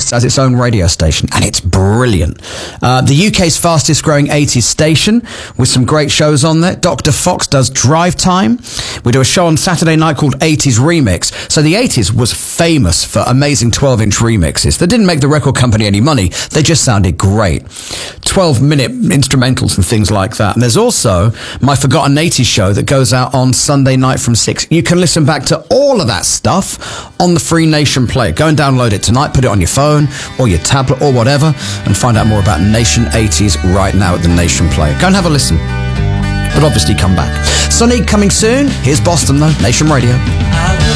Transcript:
exists as its own radio station, and it's brilliant. The UK's fastest growing 80s station, with some great shows on there. Dr. Fox does Drive Time. We do a show on Saturday night called 80s Remix. So the 80s was famous for amazing 12-inch remixes that didn't make the record company any money. They just sounded great. 12-minute instrumentals and things like that. And there's also my Forgotten 80s show that goes out on Sunday night from 6. You can listen back to all of that stuff on the Free Nation Player. Go and download it tonight, put it on your phone or your tablet or whatever, and find out more about Nation 80s right now at the Nation Player. Go and have a listen. But obviously come back. Sonic coming soon. Here's Boston though, Nation Radio.